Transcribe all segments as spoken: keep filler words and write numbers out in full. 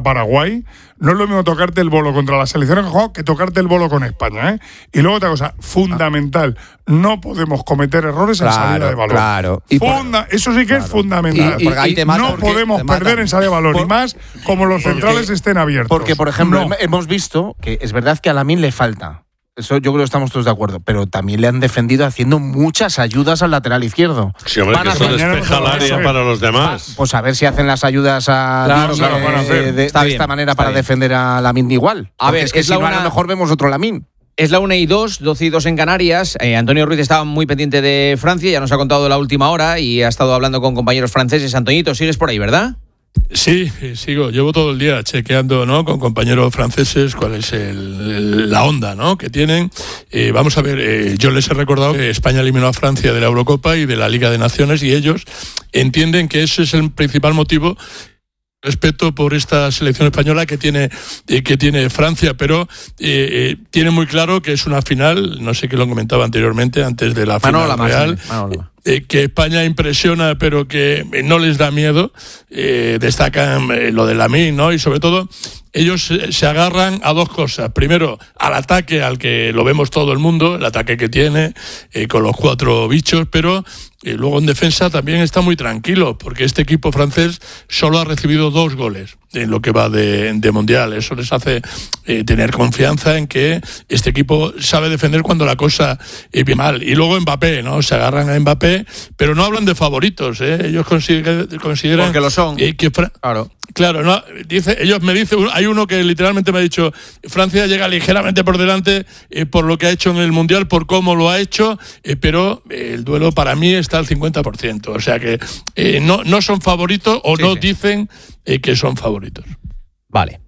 Paraguay, no es lo mismo tocarte el bolo contra la selección que juega que tocarte el bolo con España, ¿eh? Y luego otra cosa fundamental, no podemos cometer errores claro, en salida de balón. Claro. Y Funda, por, eso sí que claro. es fundamental. Y, y, y no porque podemos perder en salida de balón, por, y más como los centrales porque, estén abiertos. Porque, por ejemplo, no. hemos visto que es verdad que a Lamine le falta. Eso yo creo que estamos todos de acuerdo, pero también le han defendido haciendo muchas ayudas al lateral izquierdo. Sí, hombre, que eso despeja el área para los demás. Pues a ver si hacen las ayudas a claro, Dios, claro, eh, van a hacer. de, de esta manera para bien. defender a Lamine igual. A ver, es que es si la no, una... a lo mejor vemos otro Lamine. Es la una y dos, doce y dos en Canarias. Eh, Antonio Ruiz estaba muy pendiente de Francia, ya nos ha contado la última hora y ha estado hablando con compañeros franceses. Antoñito, sigues por ahí, ¿verdad? Sí, sigo. Llevo todo el día chequeando, ¿no?, con compañeros franceses cuál es el, el, la onda, ¿no?, que tienen. Eh, vamos a ver, eh, yo les he recordado que España eliminó a Francia de la Eurocopa y de la Liga de Naciones y ellos entienden que ese es el principal motivo. Respeto por esta selección española que tiene eh, que tiene Francia, pero eh, eh, tiene muy claro que es una final, no sé qué lo comentaba anteriormente, antes de la final Manola, real, Manola. Eh, que España impresiona, pero que eh, no les da miedo. Eh, destacan eh, lo de Lamine, ¿no? Y sobre todo, ellos eh, se agarran a dos cosas. Primero, al ataque, al que lo vemos todo el mundo, el ataque que tiene, eh, con los cuatro bichos, pero eh, luego en defensa también está muy tranquilo, porque este equipo francés solo ha recibido dos goles en lo que va de, de Mundial. Eso les hace eh, tener confianza en que este equipo sabe defender cuando la cosa eh, viene mal. Y luego Mbappé, ¿no? Se agarran a Mbappé, pero no hablan de favoritos, ¿eh? Ellos consideran, consideran porque lo son. Eh, que Fra- claro. Claro, no, dice, ellos me dicen, hay uno que literalmente me ha dicho, Francia llega ligeramente por delante eh, por lo que ha hecho en el Mundial, por cómo lo ha hecho, eh, pero eh, el duelo para mí está al cincuenta por ciento. O sea que eh, no, no son favoritos o sí, no sí. dicen eh, que son favoritos. Vale.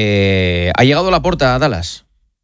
Eh, ha llegado Laporta a Dallas.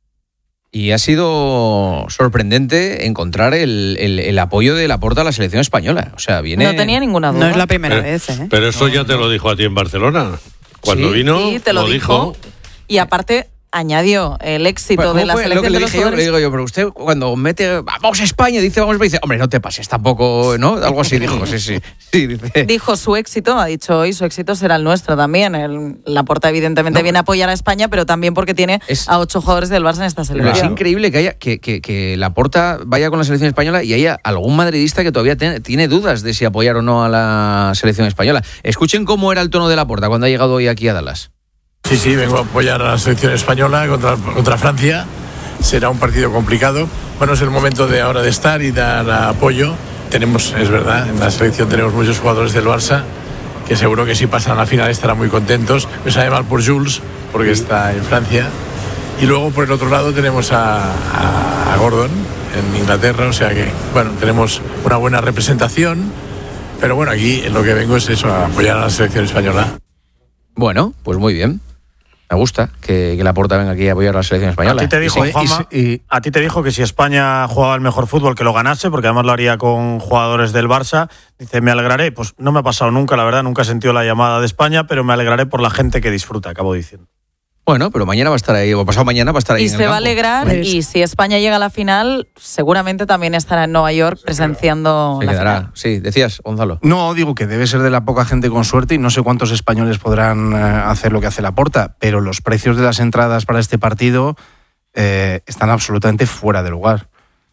Y ha sido sorprendente encontrar el, el, el apoyo de Laporta a la selección española. O sea, viene... No tenía ninguna duda. No es la primera pero, vez, ¿eh? Pero eso no, ya te no. lo dijo a ti en Barcelona. Cuando ¿Sí? vino, sí, te lo, lo dijo. dijo. Y aparte añadió el éxito bueno, de la selección lo que de le los dije yo, le digo yo, pero usted cuando mete vamos a España, dice vamos a España, dice, hombre, no te pases tampoco, ¿no? Algo así dijo, sí, sí. sí dice. Dijo su éxito, ha dicho hoy, su éxito será el nuestro también. El, Laporta evidentemente no, viene a apoyar a España, pero también porque tiene es, a ocho jugadores del Barça en esta selección. Es increíble que haya que, que, que Laporta vaya con la selección española y haya algún madridista que todavía tiene, tiene dudas de si apoyar o no a la selección española. Escuchen cómo era el tono de Laporta cuando ha llegado hoy aquí a Dallas. Sí, sí, vengo a apoyar a la selección española contra, contra Francia. Será un partido complicado. Bueno, es el momento de ahora de estar y dar apoyo. Tenemos, es verdad, en la selección tenemos muchos jugadores del Barça que seguro que si pasan a la final estarán muy contentos. Me sabe mal por Jules, porque está en Francia. Y luego por el otro lado tenemos a, a, a Gordon en Inglaterra, o sea que, bueno, tenemos una buena representación. Pero bueno, aquí lo que vengo es eso, a apoyar a la selección española. Bueno, pues muy bien. Me gusta que, que Laporta venga aquí a apoyar a la selección española. A ti te dijo, y, Juanma, y, y, a ti te dijo que si España jugaba el mejor fútbol que lo ganase, porque además lo haría con jugadores del Barça. Dice, me alegraré. Pues no me ha pasado nunca, la verdad, nunca he sentido la llamada de España, pero me alegraré por la gente que disfruta, acabo diciendo. Bueno, pero mañana va a estar ahí, o pasado mañana va a estar ahí. Y en se el va campo. a alegrar, pues. y si España llega a la final, seguramente también estará en Nueva York presenciando se la quedará. final. Sí, decías, Gonzalo. No, digo que debe ser de la poca gente con suerte y no sé cuántos españoles podrán eh, hacer lo que hace Laporta, pero los precios de las entradas para este partido eh, están absolutamente fuera de lugar.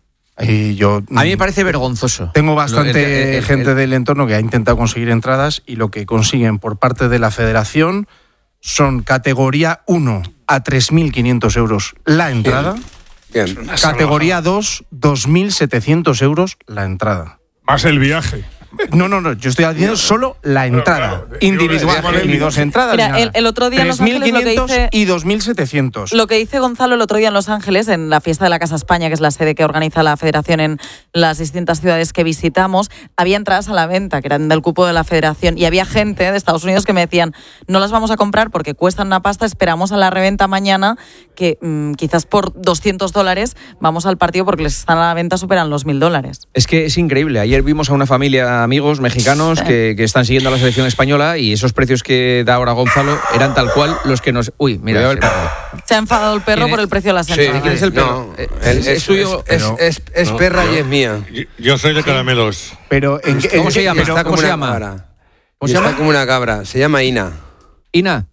Y yo, a mí me parece vergonzoso. Tengo bastante el, el, el, gente el, del entorno que ha intentado conseguir entradas y lo que consiguen por parte de la federación son categoría uno a tres mil quinientos euros la entrada, Bien. Bien. categoría dos, dos mil setecientos euros la entrada. Más el viaje. No, no, no, yo estoy haciendo solo la entrada, claro, individual, ni dos entradas. Mira, el, el otro día en Los Ángeles lo que dice, y dos mil setecientos. Lo que dice Gonzalo el otro día en Los Ángeles, en la fiesta de la Casa España, que es la sede que organiza la Federación en las distintas ciudades que visitamos, había entradas a la venta, que eran del cupo de la Federación, y había gente de Estados Unidos que me decían, no las vamos a comprar porque cuestan una pasta, esperamos a la reventa mañana, que mmm, quizás por doscientos dólares vamos al partido porque les están a la venta, superan los mil dólares. Es que es increíble. Ayer vimos a una familia, amigos mexicanos, sí. que, que están siguiendo a la selección española, y esos precios que da ahora Gonzalo eran tal cual los que nos... Uy, mira, el perro. Se ha enfadado el perro por el precio de las entradas. Sí, ¿quién es el perro? No, es, es, es suyo. Es, es, es, es no, perra no, y es mía. Yo, yo soy de caramelos. Pero ¿en, ¿Cómo en, se llama? pero, ¿Cómo se llama? Cabra. ¿Cómo se está llama? como una cabra. Se llama Ina. Ina.